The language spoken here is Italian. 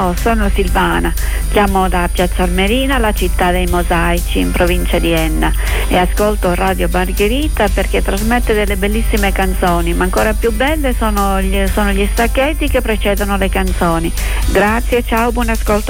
Ciao, sono Silvana, chiamo da Piazza Armerina, la città dei mosaici in provincia di Enna, e ascolto Radio Margherita perché trasmette delle bellissime canzoni, ma ancora più belle sono gli stacchetti che precedono le canzoni. Grazie, ciao, buon ascolto.